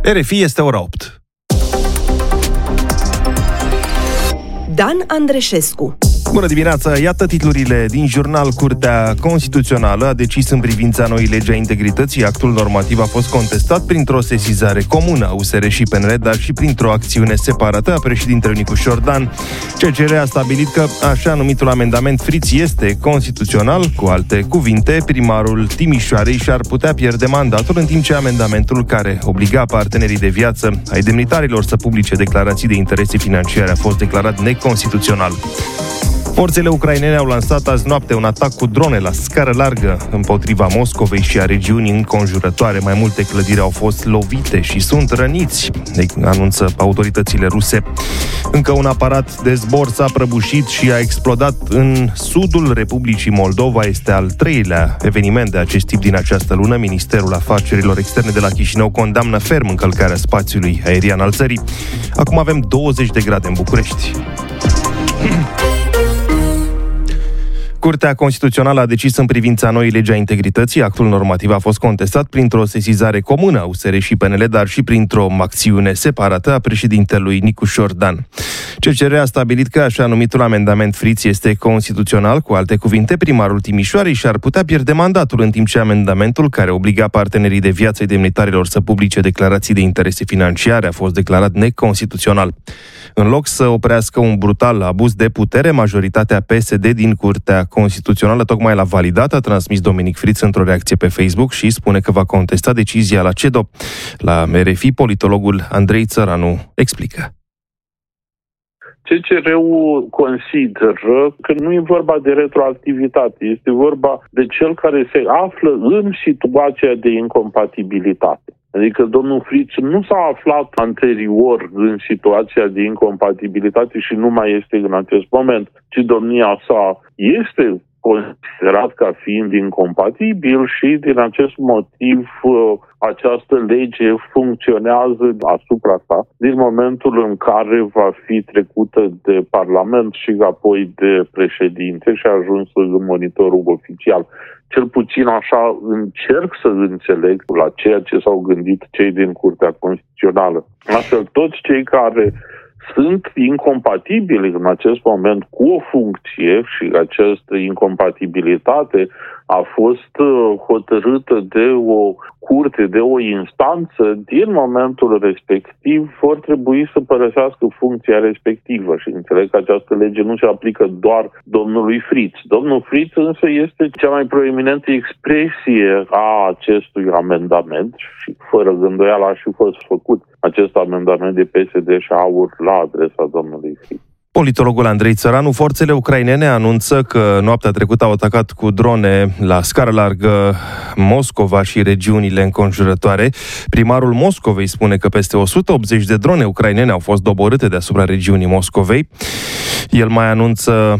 RFI, este ora 8. Dan Andreșescu. Bună dimineața! Iată titlurile din jurnal. Curtea Constituțională a decis în privința noii legi a integrității. Actul normativ a fost contestat printr-o sesizare comună a USR și PNL, dar și printr-o acțiune separată a președintelui Nicu Dan. CCR a stabilit că așa numitul amendament Friț este constituțional. Cu alte cuvinte, primarul Timișoarei și-ar putea pierde mandatul, în timp ce amendamentul care obliga partenerii de viață ai demnitarilor să publice declarații de interese financiare a fost declarat neconstituțional. Forțele ucrainene au lansat azi noapte un atac cu drone la scară largă împotriva Moscovei și a regiunii înconjurătoare. Mai multe clădiri au fost lovite și sunt răniți, anunță autoritățile ruse. Încă un aparat de zbor s-a prăbușit și a explodat în sudul Republicii Moldova. Este al treilea eveniment de acest tip din această lună. Ministerul Afacerilor Externe de la Chișinău condamnă ferm încălcarea spațiului aerian al țării. Acum avem 20 de grade în București. Curtea Constituțională a decis în privința noii legi a integrității. Actul normativ a fost contestat printr-o sesizare comună a USR și PNL, dar și printr-o acțiune separată a președintelui Nicu Dan. CCR a stabilit că așa numitul amendament Friț este constituțional. Cu alte cuvinte, primarul Timișoarei și-ar putea pierde mandatul, în timp ce amendamentul care obliga partenerii de viață ai demnitarilor să publice declarații de interese financiare a fost declarat neconstituțional. În loc să oprească un brutal abuz de putere, majoritatea PSD din Curtea Constituțională tocmai l-a validat, a transmis Dominic Friț într-o reacție pe Facebook și spune că va contesta decizia la CEDO. La RFI, politologul Andrei Țăranu explică. CCR-ul consideră că nu e vorba de retroactivitate, este vorba de cel care se află în situația de incompatibilitate. Adică domnul Friț nu s-a aflat anterior în situația de incompatibilitate și nu mai este în acest moment, ci domnia sa este considerat ca fiind incompatibil și din acest motiv această lege funcționează asupra sa din momentul în care va fi trecută de Parlament și apoi de președinte și a ajuns în monitorul oficial. Cel puțin așa încerc să înțeleg la ceea ce s-au gândit cei din Curtea Constituțională. Astfel, toți cei care sunt incompatibili în acest moment cu o funcție și această incompatibilitate a fost hotărâtă de o curte, de o instanță, din momentul respectiv vor trebui să părăsească funcția respectivă și înțeleg că această lege nu se aplică doar domnului Friț. Domnul Friț însă este cea mai proeminentă expresie a acestui amendament și fără gânduială a și fost făcut acest amendament de PSD și AUR la adresa domnului Friț. Politologul Andrei Țăranu. Forțele ucrainene anunță că noaptea trecută au atacat cu drone la scară largă Moscova și regiunile înconjurătoare. Primarul Moscovei spune că peste 180 de drone ucrainene au fost doborâte deasupra regiunii Moscovei. El mai anunță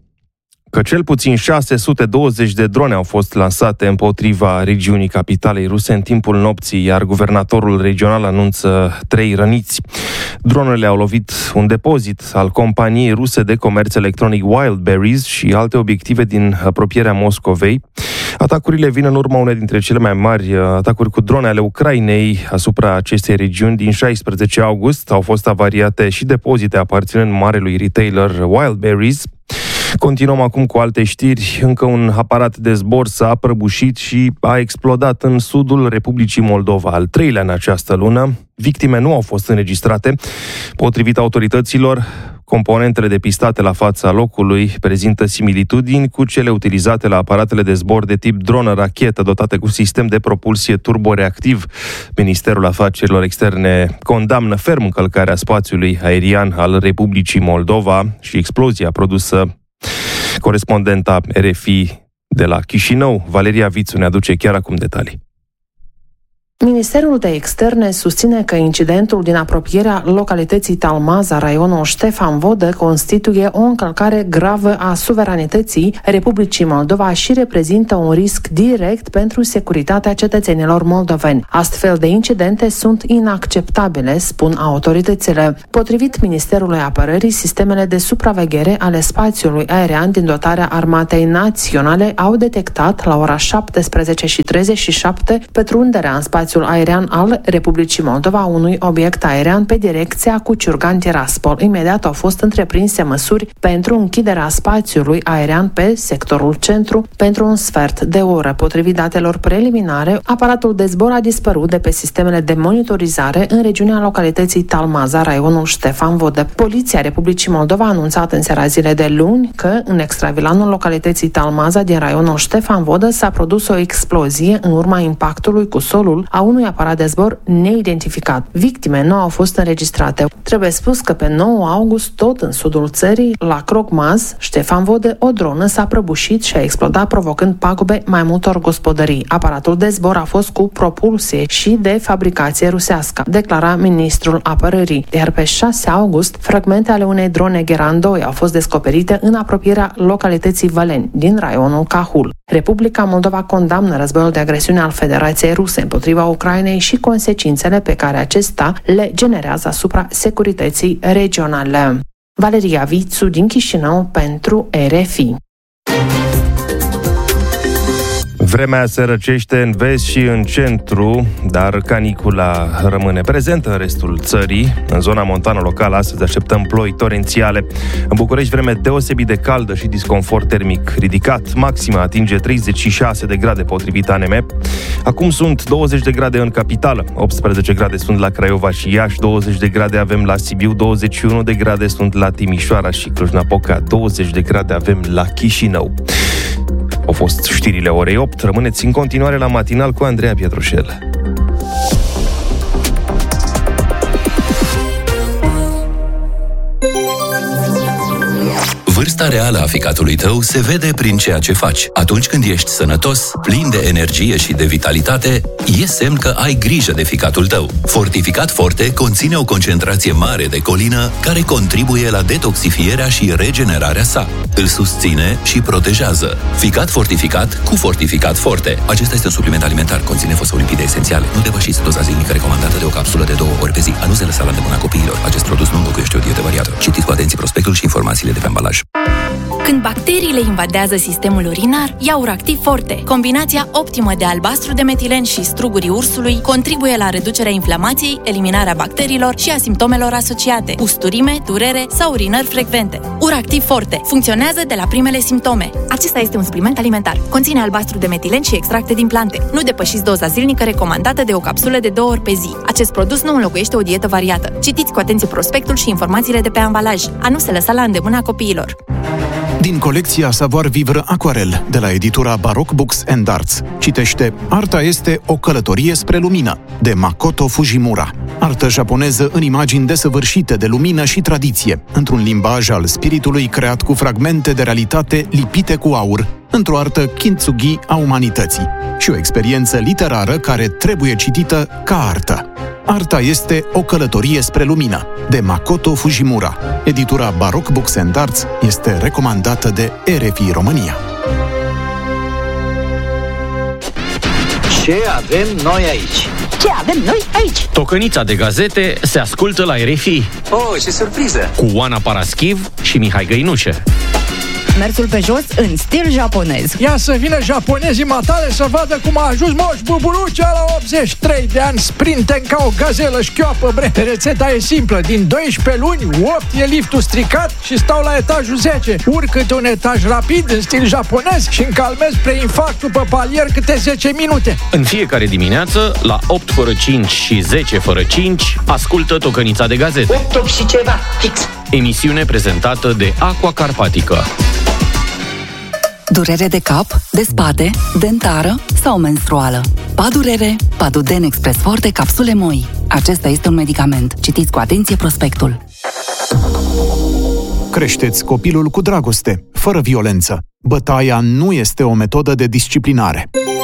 că cel puțin 620 de drone au fost lansate împotriva regiunii capitalei ruse în timpul nopții, iar guvernatorul regional anunță 3 răniți. Dronele au lovit un depozit al companiei ruse de comerț electronic Wildberries și alte obiective din apropierea Moscovei. Atacurile vin în urma unei dintre cele mai mari atacuri cu drone ale Ucrainei asupra acestei regiuni. Din 16 august au fost avariate și depozite aparținând marelui retailer Wildberries. Continuăm acum cu alte știri. Încă un aparat de zbor s-a prăbușit și a explodat în sudul Republicii Moldova, al treilea în această lună. Victime nu au fost înregistrate. Potrivit autorităților, componentele depistate la fața locului prezintă similitudini cu cele utilizate la aparatele de zbor de tip dronă-rachetă dotate cu sistem de propulsie turboreactiv. Ministerul Afacerilor Externe condamnă ferm încălcarea spațiului aerian al Republicii Moldova și explozia produsă. Corespondenta RFI de la Chișinău, Valeria Vițu, ne aduce chiar acum detalii. Ministerul de Externe susține că incidentul din apropierea localității Talmaza, raionul Ștefan Vodă, constituie o încălcare gravă a suveranității Republicii Moldova și reprezintă un risc direct pentru securitatea cetățenilor moldoveni. Astfel de incidente sunt inacceptabile, spun autoritățile. Potrivit Ministerului Apărării, sistemele de supraveghere ale spațiului aerian din dotarea Armatei Naționale au detectat la ora 17:37 pătrunderea în spațiul spațiul aerian al Republicii Moldova unui obiect aerian pe direcția Cuciurgan-Tiraspol. Imediat au fost întreprinse măsuri pentru închiderea spațiului aerian pe sectorul centru pentru un sfert de oră. Potrivit datelor preliminare, aparatul de zbor a dispărut de pe sistemele de monitorizare în regiunea localității Talmaza, raionul Ștefan Vodă. Poliția Republicii Moldova a anunțat în seara zilei de luni că în extravilanul localității Talmaza din raionul Ștefan Vodă s-a produs o explozie în urma impactului cu solul a unui aparat de zbor neidentificat. Victime nu au fost înregistrate. Trebuie spus că pe 9 august, tot în sudul țării, la Crocmaz, Ștefan Vodă, o dronă s-a prăbușit și a explodat, provocând pagube mai multor gospodării. Aparatul de zbor a fost cu propulsie și de fabricație rusească, declara ministrul apărării. Iar pe 6 august, fragmente ale unei drone Geran 2 au fost descoperite în apropierea localității Văleni, din raionul Cahul. Republica Moldova condamnă războiul de agresiune al Federației Ruse împotriva Ucrainei și consecințele pe care acesta le generează asupra securității regionale. Valeria Vițu din Chișinău pentru RFI. Vremea se răcește în vest și în centru, dar canicula rămâne prezentă în restul țării. În zona montană locală astăzi așteptăm ploi torențiale. În București vreme deosebit de caldă și disconfort termic ridicat. Maxima atinge 36 de grade potrivit ANMEP. Acum sunt 20 de grade în capitală, 18 grade sunt la Craiova și Iași, 20 de grade avem la Sibiu, 21 de grade sunt la Timișoara și Cluj-Napoca, 20 de grade avem la Chișinău. Au fost știrile orei 8. Rămâneți în continuare la Matinal cu Andreea Pietrușel. Vârsta reală a ficatului tău se vede prin ceea ce faci. Atunci când ești sănătos, plin de energie și de vitalitate, e semn că ai grijă de ficatul tău. Fortificat Forte conține o concentrație mare de colină care contribuie la detoxifierea și regenerarea sa. Îl susține și protejează. Ficat fortificat cu Fortificat Forte. Acesta este un supliment alimentar, conține fosfolipide esențiale. Nu depășiți doza zilnică recomandată de o capsulă de 2 ori pe zi. A nu se lăsa la îndemâna copiilor. Acest produs nu înlocuiește o dietă variată. Citiți cu atenție prospectul și informațiile de pe ambalaj. Când bacteriile invadează sistemul urinar, ia Uractiv Forte. Combinația optimă de albastru de metilen și strugurii ursului contribuie la reducerea inflamației, eliminarea bacteriilor și a simptomelor asociate, usturime, durere sau urinări frecvente. Uractiv Forte funcționează de la primele simptome. Acesta este un supliment alimentar. Conține albastru de metilen și extracte din plante. Nu depășiți doza zilnică recomandată de o capsulă de 2 ori pe zi. Acest produs nu înlocuiește o dietă variată. Citiți cu atenție prospectul și informațiile de pe ambalaj. A nu se lăsa la îndemâna copiilor. Din colecția Savoir Vivre Aquarel, de la editura Baroque Books and Arts. Citește Arta este o călătorie spre lumină, de Makoto Fujimura. Artă japoneză în imagini desăvârșite de lumină și tradiție, într-un limbaj al spiritului creat cu fragmente de realitate lipite cu aur, într-o artă kintsugi a umanității și o experiență literară care trebuie citită ca artă. Arta este o călătorie spre lumină, de Makoto Fujimura. Editura Baroque Books and Arts este recomandată de RFI România. Ce avem noi aici? Ce avem noi aici? Tocănița de gazete se ascultă la RFI. Oh, ce surpriză! Cu Oana Paraschiv și Mihai Găinușe. Mersul pe jos în stil japonez. Ia să vină japonezii matale să vadă cum a ajuns Moș Buburucea la 83 de ani, sprinten ca o gazelă șchioapă, bre. Rețeta e simplă, din 12 luni, 8 e liftul stricat și stau la etajul 10. Urcă-te un etaj rapid în stil japonez și încalmez preinfarct după palier câte 10 minute. În fiecare dimineață, la 8 fără 5 și 10 fără 5, ascultă Tocănița de gazete. 8 și ceva, fix. Emisiune prezentată de Aqua Carpatica. Durere de cap, de spate, dentară sau menstruală. Padurere, Paduden Express Forte capsule moi. Acesta este un medicament. Citiți cu atenție prospectul. Creșteți copilul cu dragoste, fără violență. Bătaia nu este o metodă de disciplinare.